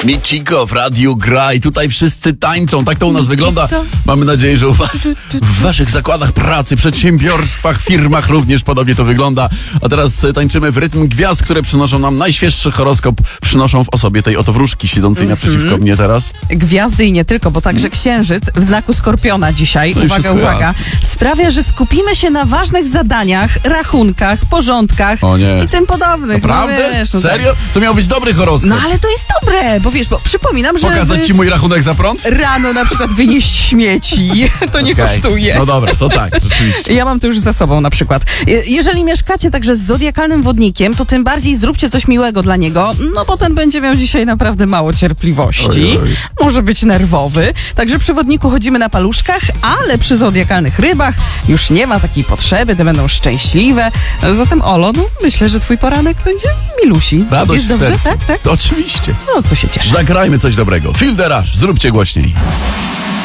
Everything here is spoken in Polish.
Miciko w radiu gra i tutaj wszyscy tańczą. Tak to u nas wygląda. Mamy nadzieję, że u was, w waszych zakładach pracy, przedsiębiorstwach, firmach również podobnie to wygląda. A teraz tańczymy w rytm gwiazd, które przynoszą nam najświeższy horoskop. Przynoszą w osobie tej oto wróżki siedzącej naprzeciwko mnie teraz. Gwiazdy i nie tylko, bo także księżyc w znaku Skorpiona dzisiaj, No i uwaga, wszystko uwaga, sprawia, że skupimy się na ważnych zadaniach, rachunkach, porządkach O nie. i tym podobnych. Naprawdę? No wiesz, no Serio? To miał być dobry horoskop. No ale to jest dobre, bo wiesz, bo przypominam, że Pokazać ci mój rachunek za prąd? rano na przykład wynieść śmieci, to nie Okej. kosztuje. No dobra, to tak, rzeczywiście. Ja mam to już za sobą na przykład. Jeżeli mieszkacie także z zodiakalnym wodnikiem, to tym bardziej zróbcie coś miłego dla niego, no bo ten będzie miał dzisiaj naprawdę mało cierpliwości. Oj, oj. Może być nerwowy. Także przy wodniku chodzimy na paluszkach, ale przy zodiakalnych rybach już nie ma takiej potrzeby, te będą szczęśliwe. Zatem Olo, no myślę, że twój poranek będzie milusi. Radość Jest w dobrze? sercu. Tak, tak. Oczywiście. No to się cieszę. Zagrajmy coś dobrego. Feel the rush, zróbcie głośniej.